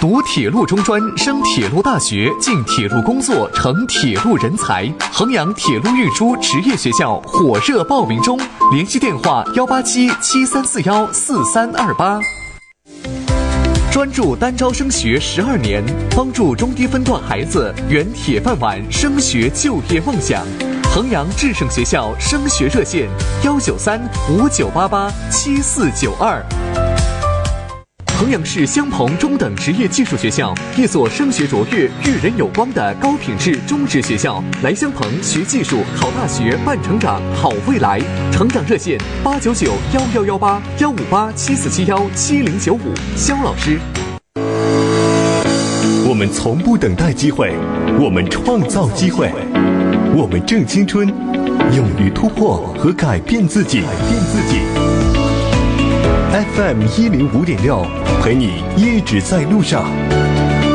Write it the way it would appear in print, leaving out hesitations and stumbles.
读铁路中专，升铁路大学，进铁路工作，成铁路人才。衡阳铁路运输职业学校火热报名中，联系电话18773414328。专注单招升学12年，帮助中低分段孩子圆铁饭碗升学就业梦想。衡阳智胜学校升学热线19359887492。衡阳市襄鹏中等职业技术学校，一所升学卓越、育人有光的高品质中职学校。来襄鹏学技术、考大学、办成长、好未来。成长热线8991118，15874717095。肖老师。 我们从不等待机会，我们创造机会，我们正青春，勇于突破和改变自己。FM105.6，陪你一直在路上。